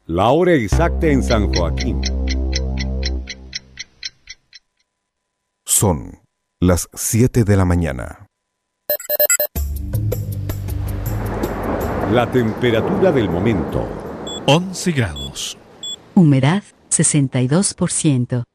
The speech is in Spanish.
La hora exacta en San Joaquín. Son las 7 de la mañana. La temperatura del momento. 11 grados. Humedad 62%.